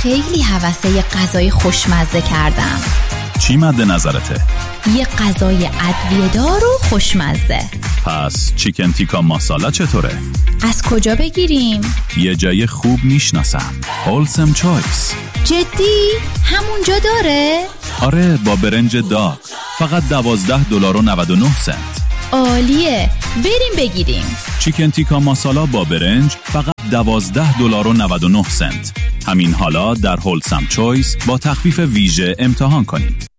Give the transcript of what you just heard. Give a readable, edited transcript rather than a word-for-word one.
خیلی هوسه یه غذای خوشمزه کردم. چی مد نظرته؟ یه غذای ادویه‌دار و خوشمزه. پس چیکن تیکا ماسالا چطوره؟ از کجا بگیریم؟ یه جای خوب میشناسم، هولسم چویس. جدی؟ همونجا داره؟ آره، با برنج داغ، فقط $12.99. عالیه، بریم بگیریم. چیکن تیکا ماسالا با برنج فقط $12.99. همین حالا در هولسم چویس با تخفیف ویژه امتحان کنید.